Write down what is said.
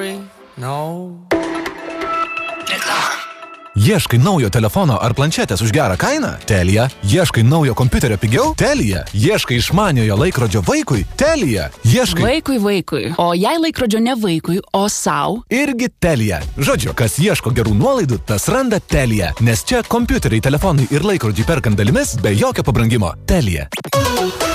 sorry, no. Ieškai naujo telefono ar planšetės už gerą kainą? Telia. Ieškai naujo kompiuterio pigiau? Telia. Ieškai išmaniojo laikrodžio vaikui? Telia. Ieškai... Vaikui. O jei laikrodžio ne vaikui, o sau? Irgi Telia. Žodžiu, kas ieško gerų nuolaidų, tas randa Telia. Nes čia kompiuteriai, telefonai ir laikrodžiai perkant dalimis be jokio pabrangimo. Telia.